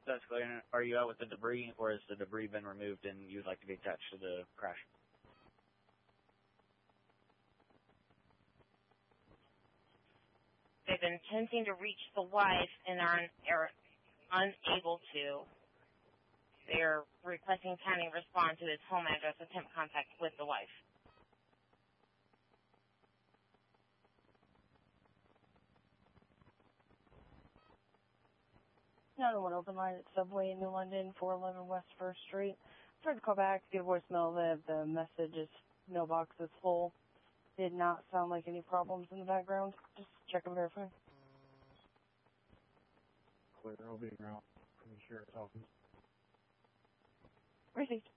That's clear. Are you out with the debris, or has the debris been removed and you'd like to be attached to the crash? They've been attempting to reach the wife and are unable to. They are requesting county respond to his home address, attempt contact with the wife. Another one open line at Subway in New London, 411 West 1st Street. Tried to call back, get a voicemail that the message's mailbox is full. Did not sound like any problems in the background. Just check and verify. Clear, I'll be around from the sheriff's office. Received.